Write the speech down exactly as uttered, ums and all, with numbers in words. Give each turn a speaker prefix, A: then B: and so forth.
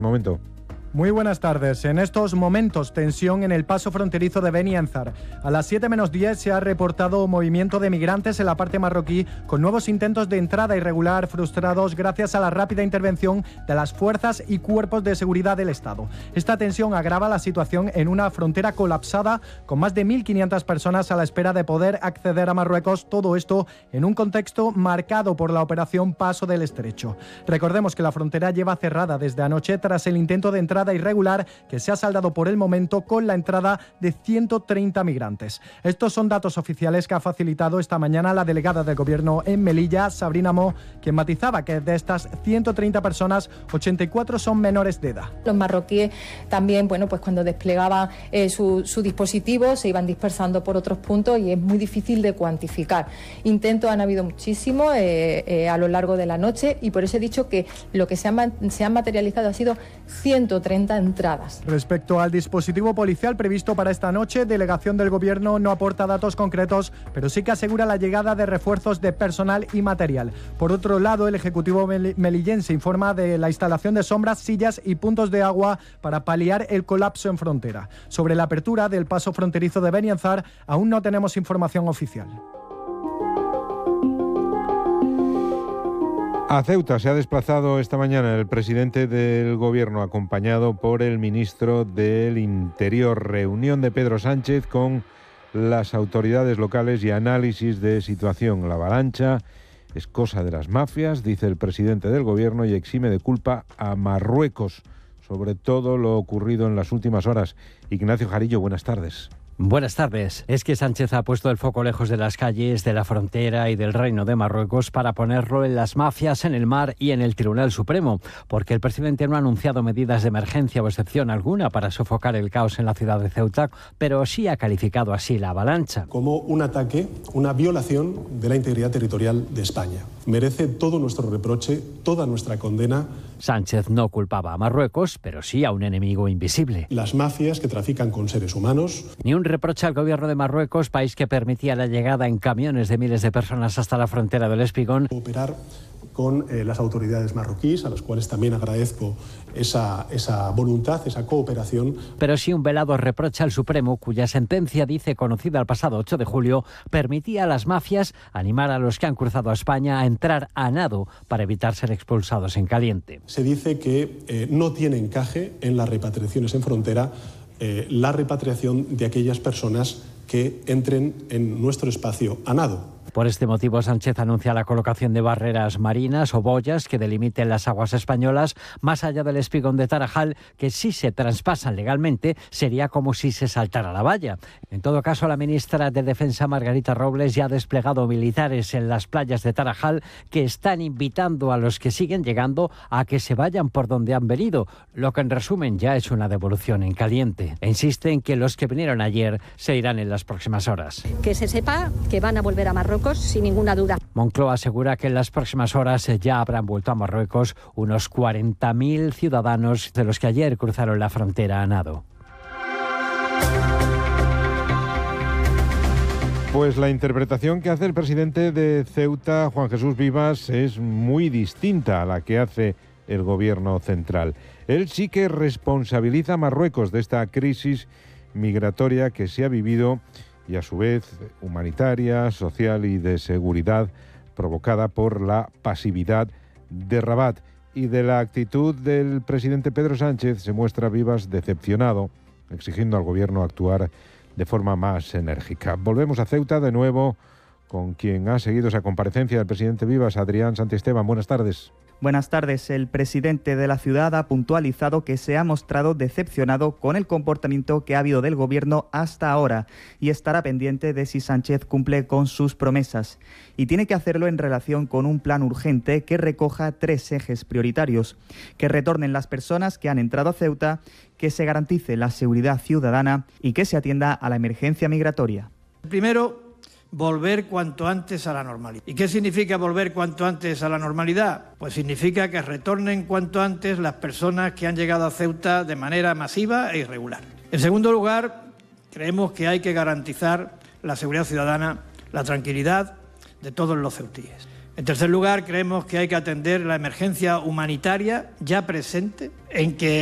A: Momento.
B: Muy buenas tardes. En estos momentos, tensión en el paso fronterizo de Beni Enzar. A las siete menos diez se ha reportado movimiento de migrantes en la parte marroquí con nuevos intentos de entrada irregular frustrados gracias a la rápida intervención de las fuerzas y cuerpos de seguridad del Estado. Esta tensión agrava la situación en una frontera colapsada con más de mil quinientas personas a la espera de poder acceder a Marruecos. Todo esto en un contexto marcado por la operación Paso del Estrecho. Recordemos que la frontera lleva cerrada desde anoche tras el intento de entrada irregular que se ha saldado por el momento con la entrada de ciento treinta migrantes. Estos son datos oficiales que ha facilitado esta mañana la delegada del Gobierno en Melilla, Sabrina Mo, quien matizaba que de estas ciento treinta personas, ochenta y cuatro son menores de edad.
C: Los marroquíes también, bueno, pues cuando desplegaban eh, su, su dispositivo se iban dispersando por otros puntos y es muy difícil de cuantificar. Intentos han habido muchísimos eh, eh, a lo largo de la noche y por eso he dicho que lo que se han, se han materializado ha sido ciento treinta entradas.
B: Respecto al dispositivo policial previsto para esta noche, delegación del Gobierno no aporta datos concretos, pero sí que asegura la llegada de refuerzos de personal y material. Por otro lado, el Ejecutivo melillense informa de la instalación de sombras, sillas y puntos de agua para paliar el colapso en frontera. Sobre la apertura del paso fronterizo de Beni Enzar, aún no tenemos información oficial.
A: A Ceuta se ha desplazado esta mañana el presidente del Gobierno, acompañado por el ministro del Interior. Reunión de Pedro Sánchez con las autoridades locales y análisis de situación. La avalancha es cosa de las mafias, dice el presidente del Gobierno, y exime de culpa a Marruecos sobre todo lo ocurrido en las últimas horas. Ignacio Jarillo, buenas tardes.
D: Buenas tardes. Es que Sánchez ha puesto el foco lejos de las calles, de la frontera y del Reino de Marruecos para ponerlo en las mafias, en el mar y en el Tribunal Supremo, porque el presidente no ha anunciado medidas de emergencia o excepción alguna para sofocar el caos en la ciudad de Ceuta, pero sí ha calificado así la avalancha.
E: Como un ataque, una violación de la integridad territorial de España. Merece todo nuestro reproche, toda nuestra condena.
D: Sánchez no culpaba a Marruecos, pero sí a un enemigo invisible.
E: Las mafias que trafican con seres humanos.
D: Ni un reproche al gobierno de Marruecos, país que permitía la llegada en camiones de miles de personas hasta la frontera del Espigón.
E: Cooperar con eh, las autoridades marroquíes, a las cuales también agradezco esa, esa voluntad, esa cooperación.
D: Pero sí un velado reproche al Supremo, cuya sentencia, dice, conocida el pasado ocho de julio, permitía a las mafias animar a los que han cruzado a España a entrar a nado para evitar ser expulsados en caliente.
E: Se dice que eh, no tiene encaje en las repatriaciones en frontera eh, la repatriación de aquellas personas que entren en nuestro espacio a nado.
D: Por este motivo, Sánchez anuncia la colocación de barreras marinas o boyas que delimiten las aguas españolas más allá del espigón de Tarajal, que si se traspasan legalmente sería como si se saltara la valla. En todo caso, la ministra de Defensa, Margarita Robles, ya ha desplegado militares en las playas de Tarajal que están invitando a los que siguen llegando a que se vayan por donde han venido, lo que en resumen ya es una devolución en caliente. E insiste en que los que vinieron ayer se irán en las próximas horas.
F: Que se sepa que van a volver a Marruecos sin ninguna duda.
D: Moncloa asegura que en las próximas horas ya habrán vuelto a Marruecos unos cuarenta mil ciudadanos de los que ayer cruzaron la frontera a nado.
A: Pues la interpretación que hace el presidente de Ceuta, Juan Jesús Vivas, es muy distinta a la que hace el gobierno central. Él sí que responsabiliza a Marruecos de esta crisis migratoria que se ha vivido y a su vez humanitaria, social y de seguridad provocada por la pasividad de Rabat. Y de la actitud del presidente Pedro Sánchez se muestra Vivas decepcionado, exigiendo al gobierno actuar de forma más enérgica. Volvemos a Ceuta de nuevo con quien ha seguido esa comparecencia del presidente Vivas, Adrián Santisteban. Buenas tardes.
G: Buenas tardes. El presidente de la ciudad ha puntualizado que se ha mostrado decepcionado con el comportamiento que ha habido del gobierno hasta ahora y estará pendiente de si Sánchez cumple con sus promesas. Y tiene que hacerlo en relación con un plan urgente que recoja tres ejes prioritarios: que retornen las personas que han entrado a Ceuta, que se garantice la seguridad ciudadana y que se atienda a la emergencia migratoria.
H: Primero, volver cuanto antes a la normalidad. ¿Y qué significa volver cuanto antes a la normalidad? Pues significa que retornen cuanto antes las personas que han llegado a Ceuta de manera masiva e irregular. En segundo lugar, creemos que hay que garantizar la seguridad ciudadana, la tranquilidad de todos los ceutíes. En tercer lugar, creemos que hay que atender la emergencia humanitaria ya presente, en que